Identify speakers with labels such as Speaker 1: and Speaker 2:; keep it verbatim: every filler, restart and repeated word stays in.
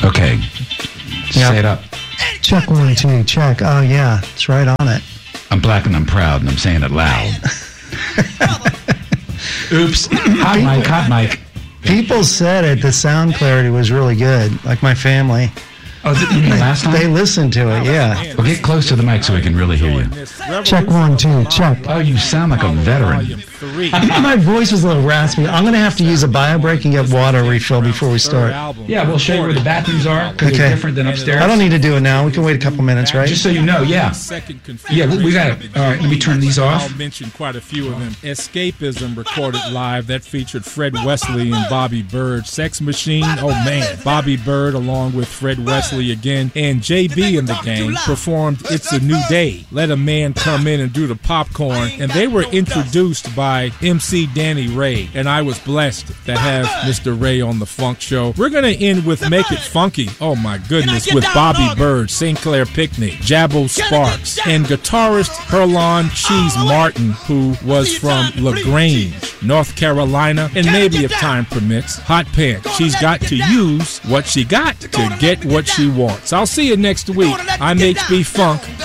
Speaker 1: Okay.
Speaker 2: Yep.
Speaker 1: Say it up.
Speaker 2: Check one, two, check. Oh, yeah. It's right on it.
Speaker 1: I'm black and I'm proud and I'm saying it loud. Oops. Hot mic, hot mic.
Speaker 2: People said it. The sound clarity was really good. Like my family.
Speaker 1: Oh, th- you mean last time?
Speaker 2: They listened to it, yeah.
Speaker 1: Well, get close to the mic so we can really hear you.
Speaker 2: Check one, two, check.
Speaker 1: Oh, you sound like a veteran.
Speaker 2: My voice was a little raspy. I'm going to have to use a bio break and get water refill before we start.
Speaker 1: Yeah, we'll show you where the bathrooms are because
Speaker 2: Okay.
Speaker 1: they're different than upstairs.
Speaker 2: I don't need to do it now. We can wait a couple minutes, right?
Speaker 1: Just so you know, yeah. Yeah, we, we got it. All right, let me turn these off.
Speaker 3: I'll mention quite a few of them. Escapism recorded live. That featured Fred Wesley and Bobby Bird. Sex Machine, oh man. Bobby Bird along with Fred Wesley again. And J B in the game performed It's a New Day. Let a man come in and do the popcorn. And they were introduced by M C Danny Ray. And I was blessed to have Mister Ray on the Funk Show. We're going to end with Make It Funky. Oh my goodness. With Bobby Bird, Sinclair Picnic, Jabbo Sparks, and guitarist Herlon Cheese Martin, who was from LaGrange, North Carolina. And maybe if time permits, Hot Pants. She's got to use what she got to get what she wants. I'll see you next week. I'm H B Funk.